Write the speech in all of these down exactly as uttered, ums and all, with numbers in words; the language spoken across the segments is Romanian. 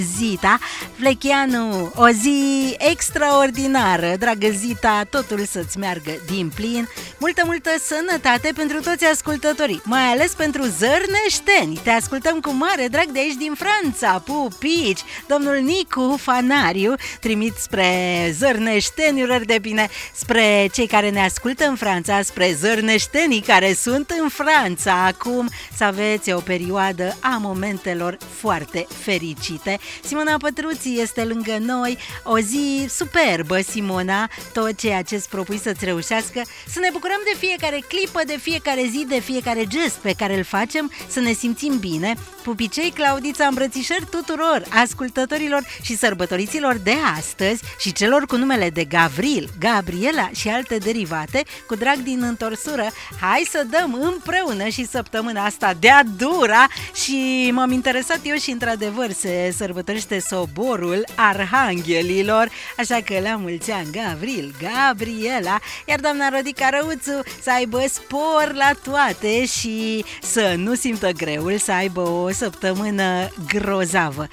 Zita Flecheanu, o zi extraordinară, dragă Zita, totul să-ți meargă din plin. Multă, multă sănătate pentru toți ascultătorii, mai ales pentru zărneșteni. Te ascultăm cu mare drag de aici din Franța, pupici. Domnul Nicu Fanariu trimit spre zărneșteni urări de bine, spre cei care ne ascultă în Franța, spre zărneștenii care sunt în Franța acum. Să aveți o perioadă a momentelor foarte fericite. Simona Pătruții este lângă noi. O zi superbă, Simona. Tot ceea ce îți propui să-ți reușească. Să ne bucurăm de fiecare clipă, de fiecare zi, de fiecare gest pe care îl facem. Să ne simțim bine. Pupicei, Claudița, îmbrățișări tuturor ascultătorilor și sărbătoriților de astăzi și celor cu numele de Gavril, Gabriela și alte derivate. Cu drag din întorsură, hai să dăm împreună și săptămâna asta de-a dura. Și m-am interesat eu și într-adevăr se sărbătorește soborul arhanghelilor, așa că la mulți ani Gavril, Gabriela, iar doamna Rodica Răuțu să aibă spor la toate și să nu simtă greul, să aibă o săptămână grozavă.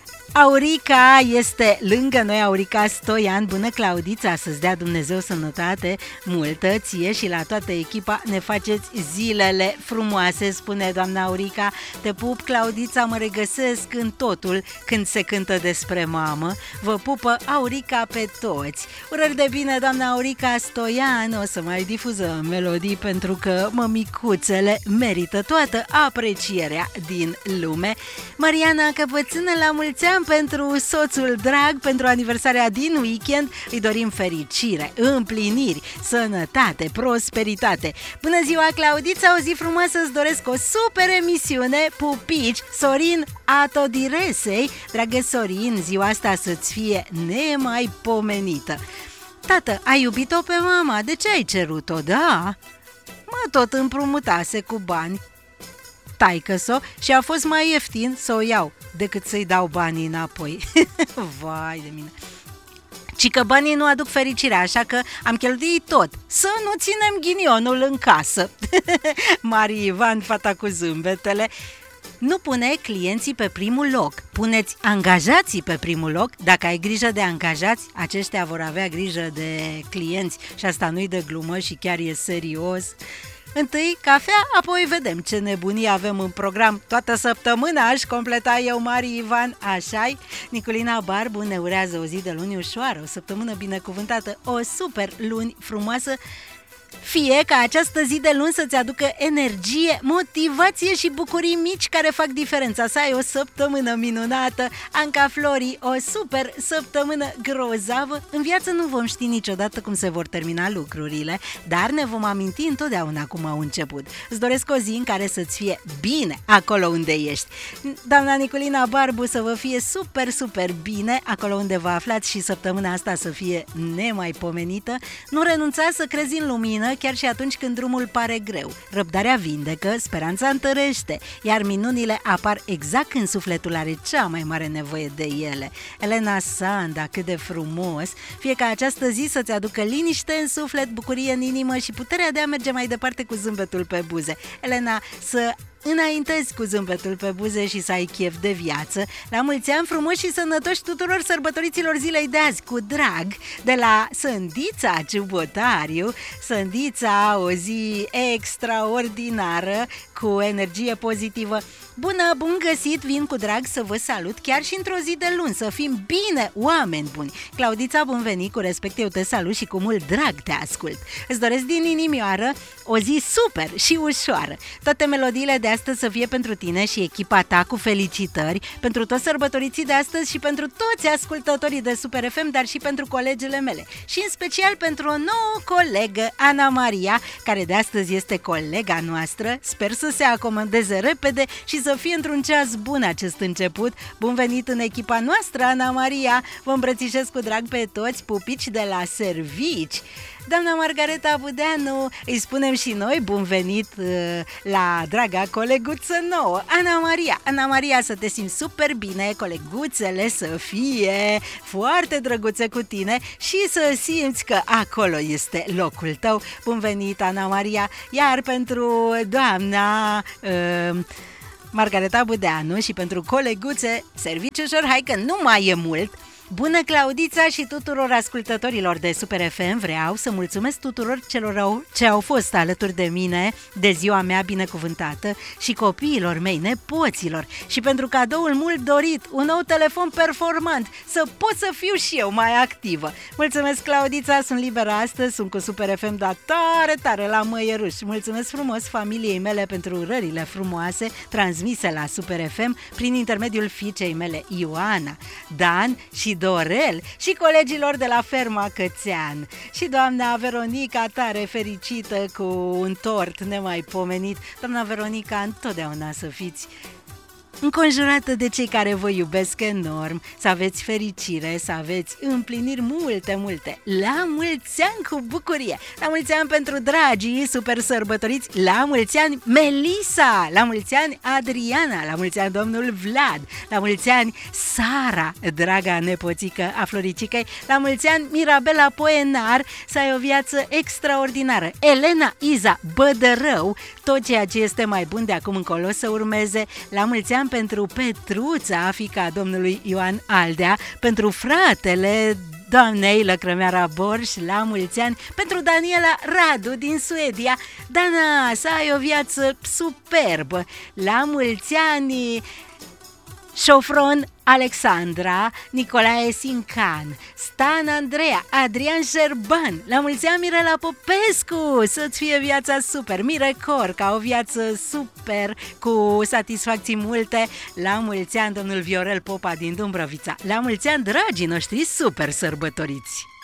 Aurica este lângă noi, Aurica Stoian. Bună, Claudița, să-ți dea Dumnezeu sănătate multă, ție și la toată echipa. Ne faceți zilele frumoase, spune doamna Aurica. Te pup, Claudița, mă regăsesc în totul când se cântă despre mamă. Vă pupă Aurica pe toți. Urări de bine, doamna Aurica Stoian. O să mai difuzăm melodii pentru că mămicuțele merită toată aprecierea din lume. Mariana Căpățână, la mulți ani pentru soțul drag, pentru aniversarea din weekend. Îi dorim fericire, împliniri, sănătate, prosperitate. Bună ziua, Claudița, o zi frumoasă, îți doresc o super emisiune. Pupici, Sorin Atodiresei. Dragă Sorin, ziua asta să-ți fie nemaipomenită. Tată, ai iubit-o pe mama? De ce ai cerut-o? Da? Mă tot împrumutase cu bani taică-s-o și a fost mai ieftin să o iau decât să-i dau banii înapoi. Vai de mine! Ci că banii nu aduc fericirea, așa că am cheltuit tot. Să nu ținem ghinionul în casă. Mari Ivan, fata cu zâmbetele. Nu pune clienții pe primul loc, puneți angajații pe primul loc. Dacă ai grijă de angajați, aceștia vor avea grijă de clienți. Și asta nu-i de glumă și chiar e serios. Întâi cafea, apoi vedem ce nebunii avem în program. Toată săptămâna aș completa eu, Mari Ivan, așa-i? Niculina Barbu ne urează o zi de luni ușoară, o săptămână binecuvântată, o super luni frumoasă. Fie ca această zi de luni să-ți aducă energie, motivație și bucurii mici care fac diferența. Să ai o săptămână minunată. Anca Flori, o super săptămână grozavă. În viață nu vom ști niciodată cum se vor termina lucrurile, dar ne vom aminti întotdeauna cum au început. Îți doresc o zi în care să-ți fie bine acolo unde ești. Doamna Niculina Barbu, să vă fie super, super bine acolo unde vă aflați și săptămâna asta să fie nemaipomenită. Nu renunța să crezi în lumină chiar și atunci când drumul pare greu. Răbdarea vindecă, speranța întărește, iar minunile apar exact când sufletul are cea mai mare nevoie de ele. Elena Sanda, cât de frumos! Fie ca această zi să-ți aducă liniște în suflet, bucurie în inimă și puterea de a merge mai departe cu zâmbetul pe buze. Elena, să înaintezi cu zâmbetul pe buze și să ai chef de viață. La mulți ani frumoși și sănătoși tuturor sărbătoriților zilei de azi, cu drag, de la Sândița Ciubotariu. Sândița, o zi extraordinară, cu energie pozitivă. Bună, bun găsit, vin cu drag să vă salut chiar și într-o zi de luni, să fim bine, oameni buni. Claudița, bun venit, cu respect eu te salut și cu mult drag te ascult. Îți doresc din inimioară o zi super și ușoară. Toate melodiile de astăzi să fie pentru tine și echipa ta, cu felicitări pentru toți sărbătoriții de astăzi și pentru toți ascultătorii de Super F M, dar și pentru colegele mele și în special pentru o nouă colegă, Ana Maria, care de astăzi este colega noastră. Sper să se acomodeze repede și să fie într-un ceas bun acest început. Bun venit în echipa noastră, Ana Maria. Vă îmbrățișez cu drag pe toți, pupici de la servici. Doamna Margareta Budeanu, îi spunem și noi bun venit uh, la draga coleguță nouă, Ana Maria. Ana Maria, să te simți super bine, coleguțele să fie foarte drăguțe cu tine și să simți că acolo este locul tău. Bun venit, Ana Maria. Iar pentru doamna... Uh, Margareta Budeanu și pentru coleguțe, serviciu ușor, hai că nu mai e mult. Bună, Claudița, și tuturor ascultătorilor de Super F M. Vreau să mulțumesc tuturor celor au, ce au fost alături de mine de ziua mea binecuvântată și copiilor mei, nepoților, și pentru cadoul mult dorit, un nou telefon performant, să pot să fiu și eu mai activă. Mulțumesc, Claudița, sunt liberă astăzi, sunt cu Super F M, dar tare, tare la măieruș. Mulțumesc frumos familiei mele pentru urările frumoase transmise la Super F M prin intermediul fiicei mele Ioana, Dan și Dorel și colegilor de la ferma Cățean și doamna Veronica, tare fericită cu un tort nemaipomenit. Doamna Veronica, întotdeauna să fiți înconjurată de cei care vă iubesc enorm, să aveți fericire, să aveți împliniri multe, multe. La mulți ani cu bucurie! La mulți ani pentru dragii super sărbătoriți! La mulți ani Melisa! La mulți ani Adriana! La mulți ani domnul Vlad! La mulți ani Sara, draga nepoțică a Floricicei! La mulți ani Mirabela Poenar, să ai o viață extraordinară! Elena Iza Bădărău, tot ceea ce este mai bun de acum încolo să urmeze. La mulți ani pentru Petruța, fiica domnului Ioan Aldea, pentru fratele doamnei Lăcrămeara Borș, la mulți ani, pentru Daniela Radu din Suedia. Dana, să ai o viață superbă, la mulți ani Șofron Alexandra, Nicolae Sincan, Stan Andreea, Adrian Șerban, la mulți ani Mirela Popescu, să-ți fie viața super, Mire Corca, o viață super cu satisfacții multe, la mulți ani domnul Viorel Popa din Dumbrăvița, la mulți ani dragii noștri super sărbătoriți.